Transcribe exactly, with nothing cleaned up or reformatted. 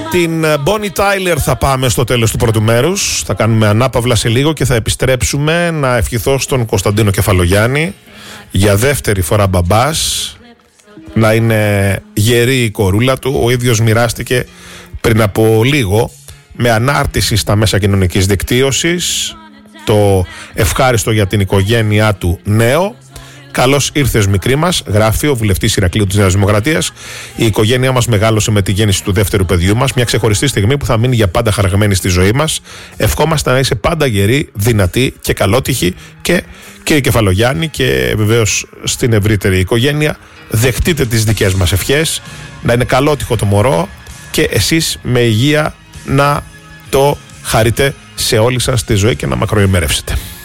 την Bonnie Tyler θα πάμε στο τέλος του πρώτου μέρους. Θα κάνουμε ανάπαυλα σε λίγο και θα επιστρέψουμε να ευχηθώ στον Κωνσταντίνο Κεφαλογιάννη για δεύτερη φορά μπαμπάς, να είναι γερή η κορούλα του. Ο ίδιος μοιράστηκε πριν από λίγο με ανάρτηση στα μέσα κοινωνικής δικτύωσης το ευχάριστο για την οικογένειά του νέο. Καλώς ήρθες μικρή μας, γράφει ο βουλευτής Ηρακλείου της Νέας Δημοκρατίας. Η οικογένειά μας μεγάλωσε με τη γέννηση του δεύτερου παιδιού μας. Μια ξεχωριστή στιγμή που θα μείνει για πάντα χαραγμένη στη ζωή μας. Ευχόμαστε να είσαι πάντα γερή, δυνατή και καλότυχη. Και κύριε Κεφαλογιάννη, και βεβαίως στην ευρύτερη οικογένεια, δεχτείτε τις δικές μας ευχές. Να είναι καλότυχο το μωρό και εσείς με υγεία να το χαρείτε σε όλη σας τη ζωή και να μακροημερεύσετε.